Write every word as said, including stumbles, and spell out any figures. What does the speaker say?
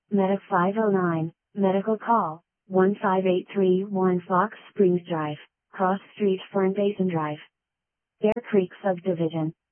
Medic five oh nine, Medical Call, one five eight three one Fox Springs Drive, Cross Street Fern Basin Drive. Bear Creek Subdivision,